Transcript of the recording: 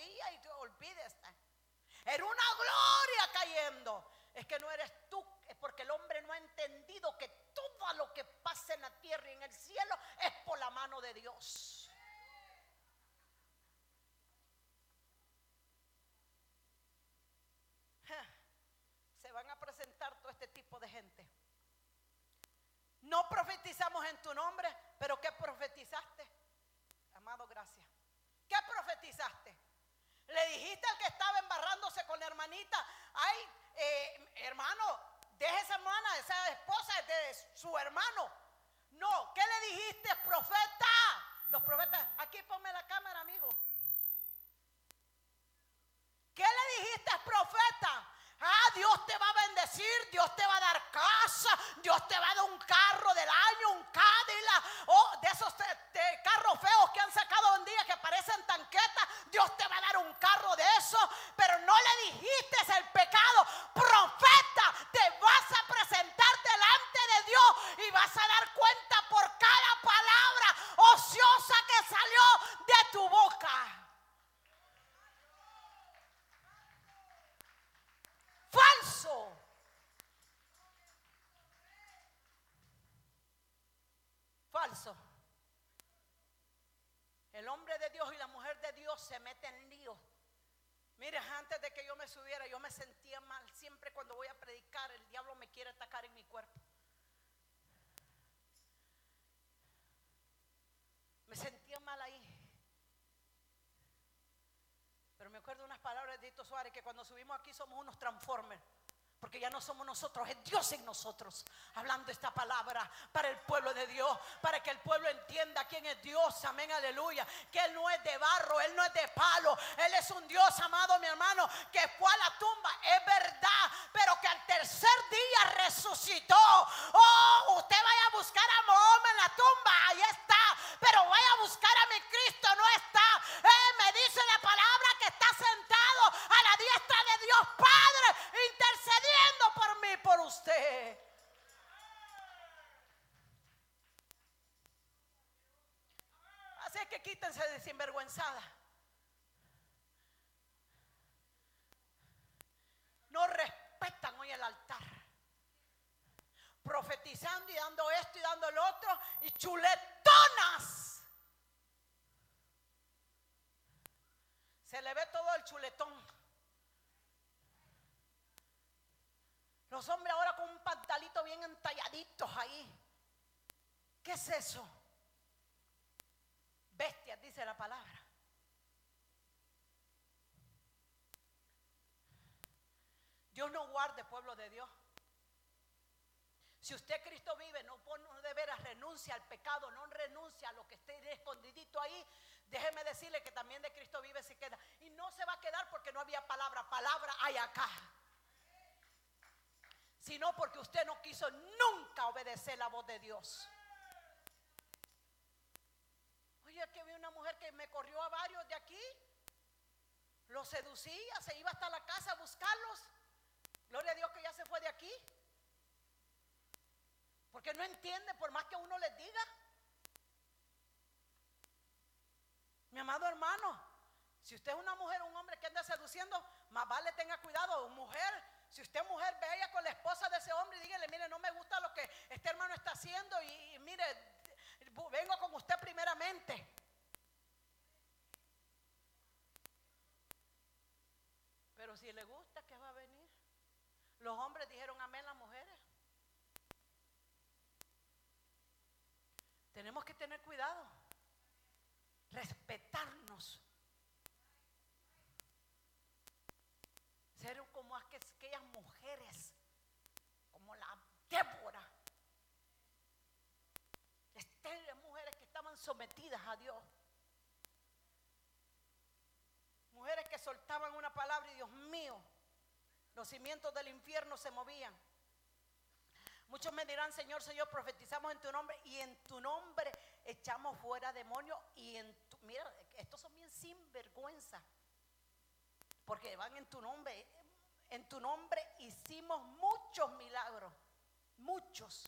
caía y olvídese. Era una gloria cayendo. Es que no eres tú, es porque el hombre no ha entendido que todo lo que pasa en la tierra y en el cielo es por la mano de Dios. Se van a presentar todo este tipo de gente. No profetizamos en tu nombre, pero ¿qué profetizaste? Amado, gracias. ¿Qué profetizaste? Le dijiste al que estaba embarrándose con la hermanita: ay, hermano, deje esa hermana, esa esposa de su hermano. No, ¿qué le dijiste, profeta? Los profetas, aquí ponme la cámara, mijo. ¿Qué le dijiste, profeta? Ah, Dios te va a bendecir, Dios te va a dar casa, Dios te va a dar un carro del año, un Cadillac, de esos carros feos que han sacado un día que parecen tanquetas. Dios te va a dar un carro de eso, pero no le dijiste el pecado. Profeta, te vas a presentar delante de Dios y vas a dar cuenta por cada palabra ociosa que salió de tu boca. Falso. Falso. El hombre de Dios y la mujer de Dios se meten en lío. Mire, antes de que yo me subiera, yo me sentía mal. Siempre cuando voy a predicar, el diablo me quiere atacar en mi cuerpo. Me sentía mal ahí. Pero me acuerdo de unas palabras de Tito Suárez, que cuando subimos aquí somos unos transformers. Porque ya no somos nosotros, es Dios en nosotros, hablando esta palabra para el pueblo de Dios, para que el pueblo entienda quién es Dios, amén, aleluya. Que Él no es de barro, Él no es de palo, Él es un Dios, amado mi hermano, que fue a la tumba, es verdad, pero que al tercer día resucitó. Oh, usted vaya a buscar a Mahoma en la tumba, ahí está, pero vaya a buscar a mi Cristo, no está. Me dice la palabra que está sentado a la diestra de Dios Padre, intercediendo por mí, por usted. Así que quítense de sinvergüenzada. No respetan hoy el altar, profetizando y dando esto y dando lo otro, y chuletonas. Se le ve todo el chuletón. Los hombres ahora con un pantalito bien entalladitos ahí. ¿Qué es eso? Bestias, dice la palabra. Dios no guarde, pueblo de Dios. Si usted Cristo vive, no de veras renuncia al pecado, no renuncia a lo que esté escondidito ahí. Déjeme decirle que también de Cristo vive se queda. Y no se va a quedar porque no había palabra. Palabra hay acá. Sino porque usted no quiso nunca obedecer la voz de Dios. Oye, que vi una mujer que me corrió a varios de aquí. Los seducía, se iba hasta la casa a buscarlos. Gloria a Dios que ya se fue de aquí. Porque no entiende por más que uno les diga. Mi amado hermano, si usted es una mujer o un hombre que anda seduciendo, más vale tenga cuidado. Mujer, si usted es mujer, vaya con la esposa de ese hombre y dígale: mire, no me gusta lo que este hermano está haciendo y mire, vengo con usted primeramente. Pero si le gusta, ¿qué va a venir? Los hombres dijeron amén, las mujeres. Tenemos que tener cuidado, respetarnos, ser como aquellas mujeres, como la Débora, mujeres que estaban sometidas a Dios, mujeres que soltaban una palabra y Dios mío, los cimientos del infierno se movían. Muchos me dirán: Señor, Señor, profetizamos en tu nombre y en tu nombre echamos fuera demonios y mira, estos son bien sinvergüenza, porque van en tu nombre hicimos muchos milagros, muchos.